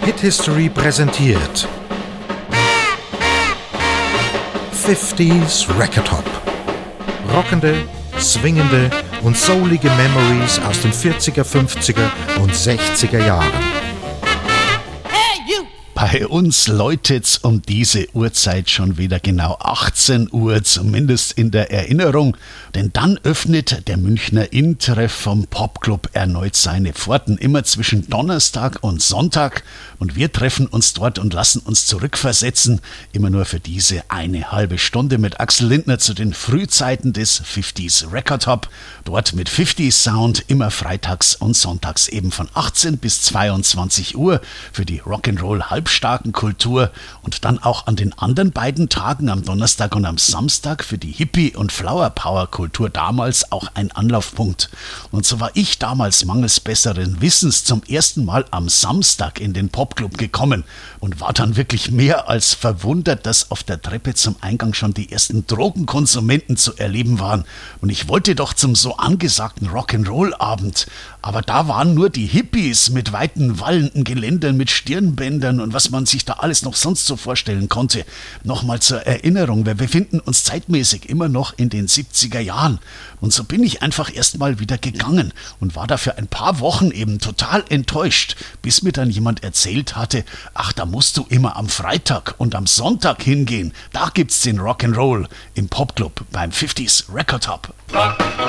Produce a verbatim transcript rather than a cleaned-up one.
Hit History präsentiert fünfziger Record Hop. Rockende, swingende und soulige Memories aus den vierziger, fünfziger und sechziger Jahren. Bei uns läutet's um diese Uhrzeit schon wieder genau achtzehn Uhr, zumindest in der Erinnerung. Denn dann öffnet der Münchner In-Treff vom Popclub erneut seine Pforten, immer zwischen Donnerstag und Sonntag. Und wir treffen uns dort und lassen uns zurückversetzen, immer nur für diese eine halbe Stunde mit Axel Lindner zu den Frühzeiten des fünfziger Record Hop. Dort mit fünfziger Sound, immer freitags und sonntags eben von achtzehn bis zweiundzwanzig Uhr für die Rock'n'Roll halbstarken Kultur und dann auch an den anderen beiden Tagen, am Donnerstag und am Samstag, für die Hippie- und Flower-Power-Kultur damals auch ein Anlaufpunkt. Und so war ich damals mangels besseren Wissens zum ersten Mal am Samstag in den Popclub gekommen und war dann wirklich mehr als verwundert, dass auf der Treppe zum Eingang schon die ersten Drogenkonsumenten zu erleben waren. Und ich wollte doch zum so angesagten Rock'n'Roll-Abend, aber da waren nur die Hippies mit weiten wallenden Geländern, mit Stirnbändern und was man sich da alles noch sonst so vorstellen konnte. Nochmal zur Erinnerung, wir befinden uns zeitmäßig immer noch in den siebziger Jahren. Und so bin ich einfach erstmal wieder gegangen und war da für ein paar Wochen eben total enttäuscht, bis mir dann jemand erzählt hatte, ach, da musst du immer am Freitag und am Sonntag hingehen. Da gibt's den Rock'n'Roll im Popclub beim fünfziger Record Hop.